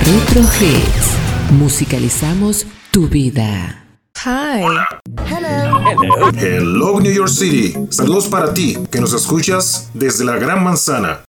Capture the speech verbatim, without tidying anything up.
Retro Hits. Musicalizamos tu vida. Hi. Hello. Hello. Hello, New York City. Saludos para ti, que nos escuchas desde la Gran Manzana.